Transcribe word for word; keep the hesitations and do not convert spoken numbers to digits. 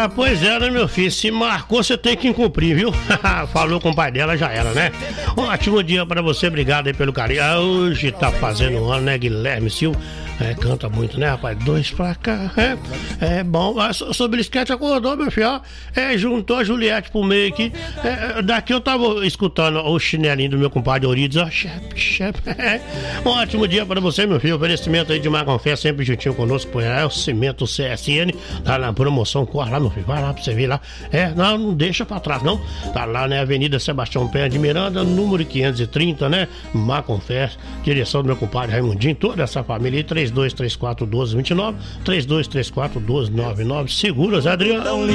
Ah, pois é, né, meu filho? Se marcou, você tem que cumprir, viu? Falou com o pai dela, já era, né? Um ótimo dia pra você, obrigado aí pelo carinho. Ah, hoje tá fazendo um ano, né, Guilherme Silva? É, canta muito, né, rapaz? Dois pra cá, é, é bom. Ah, sobre o esquete acordou, meu filho, ó. É, juntou a Juliette pro meio aqui. É, daqui eu tava escutando o chinelinho do meu compadre Eurides, ó. Chefe, chefe. É. Um ótimo dia pra você, meu filho. Oferecimento aí de Marconfé, sempre juntinho conosco. É o Cimento C S N, tá na promoção. Corre lá, meu filho, vai lá pra você ver lá. É, não, não deixa pra trás, não. Tá lá, né, Avenida Sebastião Pé de Miranda, número quinhentos e trinta, né? Marconfé, direção do meu compadre Raimundinho, toda essa família aí, três dois três quatro um dois dois nove, três dois três quatro um dois nove nove. Seguras, Adriano.